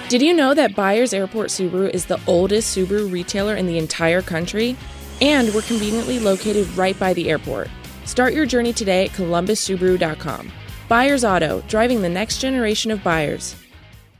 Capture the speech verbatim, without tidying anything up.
Did you know that Byers Airport Subaru is the oldest Subaru retailer in the entire country? And we're conveniently located right by the airport. Start your journey today at columbus subaru dot com. Byers Auto, driving the next generation of buyers.